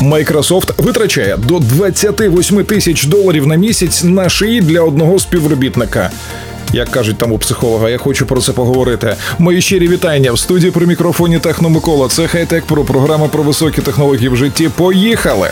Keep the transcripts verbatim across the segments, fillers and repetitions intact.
Microsoft витрачає до двадцять вісім тисяч доларів на місяць на шиї для одного співробітника. Як кажуть там у психолога, я хочу про це поговорити. Мої щирі вітання в студії при мікрофоні Техно Микола. Це Хай-Тек Про, програма про високі технології в житті. Поїхали!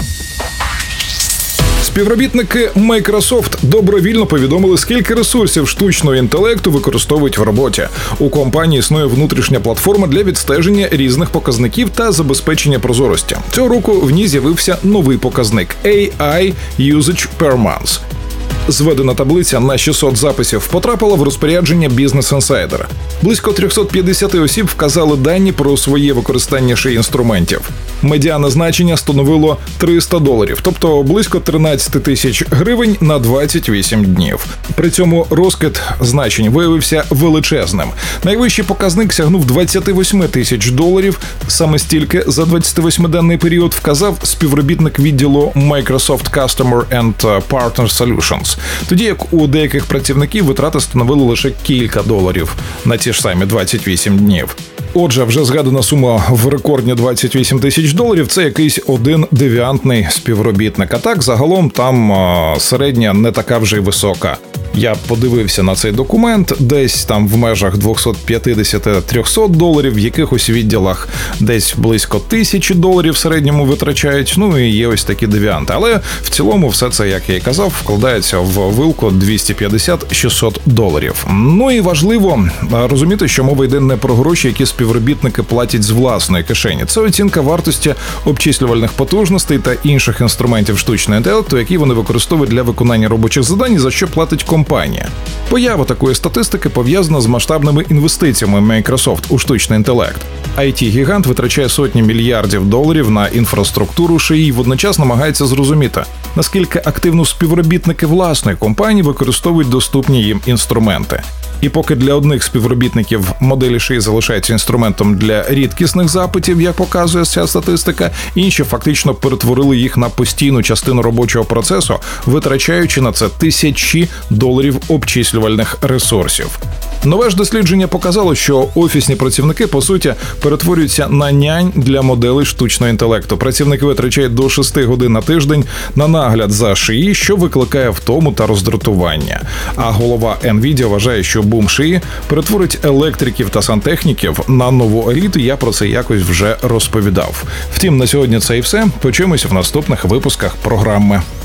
Співробітники Microsoft добровільно повідомили, скільки ресурсів штучного інтелекту використовують в роботі. У компанії існує внутрішня платформа для відстеження різних показників та забезпечення прозорості. Цього року в ній з'явився новий показник – ей ай Usage Per Month. Зведена таблиця на шістсот записів потрапила в розпорядження Business Insider. Близько триста п'ятдесят осіб вказали дані про своє використання ши інструментів. Медіане значення становило триста доларів, тобто близько тринадцять тисяч гривень на двадцять вісім днів. При цьому розкид значень виявився величезним. Найвищий показник сягнув двадцять вісім тисяч доларів. Саме стільки за двадцятивосьмиденний період вказав співробітник відділу Microsoft Customer and Partner Solutions. Тоді як у деяких працівників витрати становили лише кілька доларів на ті ж самі двадцять вісім днів. Отже, вже згадана сума в рекордні двадцять вісім тисяч доларів – це якийсь один девіантний співробітник. А так, загалом, там а, середня не така вже й висока. Я подивився на цей документ, десь там в межах двісті п'ятдесят до трьохсот доларів, в якихось відділах десь близько тисячі доларів в середньому витрачають, ну і є ось такі девіанти. Але в цілому все це, як я і казав, вкладається в вилку двісті п'ятдесят до шістсот доларів. Ну і важливо розуміти, що мова йде не про гроші, які співробітники платять з власної кишені. Це оцінка вартості обчислювальних потужностей та інших інструментів штучного інтелекту, які вони використовують для виконання робочих завдань, за що платить компанія. Компанія. Поява такої статистики пов'язана з масштабними інвестиціями Microsoft у штучний інтелект. ай ті-гігант витрачає сотні мільярдів доларів на інфраструктуру шиї і водночас намагається зрозуміти, наскільки активно співробітники власної компанії використовують доступні їм інструменти. І поки для одних співробітників моделі шиї залишаються інструментом для рідкісних запитів, як показує ця статистика, інші фактично перетворили їх на постійну частину робочого процесу, витрачаючи на це тисячі доларів обчислювальних ресурсів. Нове ж дослідження показало, що офісні працівники, по суті, перетворюються на нянь для моделей штучного інтелекту. Працівники витрачають до шести годин на тиждень на нагляд за шиї, що викликає втому та роздратування. А голова Nvidia вважає, що бум шиї перетворить електриків та сантехніків на нову еліту. Я про це якось вже розповідав. Втім, на сьогодні це і все. Почуємося в наступних випусках програми.